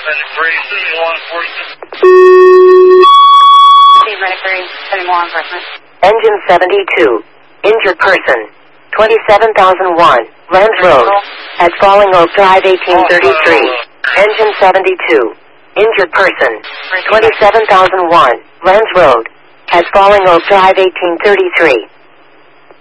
law enforcement. Law enforcement. Engine 72. Injured person. 27,001. Lens Road. At Falling Oak Drive 1833. Engine 72. Injured person. 27,001. Lens Road. At Falling Oak Drive 1833.